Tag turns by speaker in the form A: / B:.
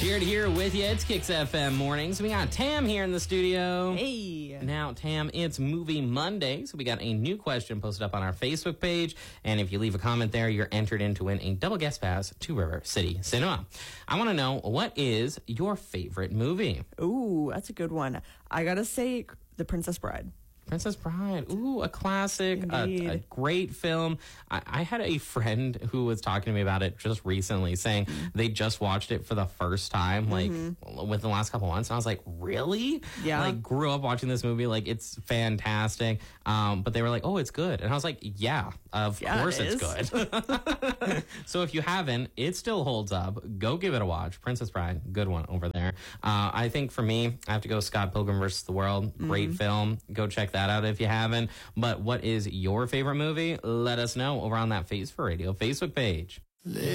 A: Here with you. It's Kicks FM Mornings. We got Tam here in the studio.
B: Hey.
A: Now, Tam, it's Movie Monday, so we got a new question posted up on our Facebook page. And if you leave a comment there, you're entered in to win a double guest pass to River City Cinema. I want to know, what is your favorite movie?
B: Ooh, that's a good one. I gotta say, The Princess Bride.
A: Princess Bride. Ooh, a classic, a great film. I had a friend who was talking to me about it just recently, saying they just watched it for the first time, like within the last couple months. And I was like, really?
B: Yeah.
A: Like, grew up watching this movie. Like, it's fantastic. But they were like, oh, it's good. And I was like, yeah, of course it's good. So if you haven't, it still holds up. Go give it a watch. Princess Bride, good one over there. I think for me, I have to go Scott Pilgrim vs. the World. Great film. Go check that out if you haven't. But what is your favorite movie? Let us know over on that Face for Radio Facebook page.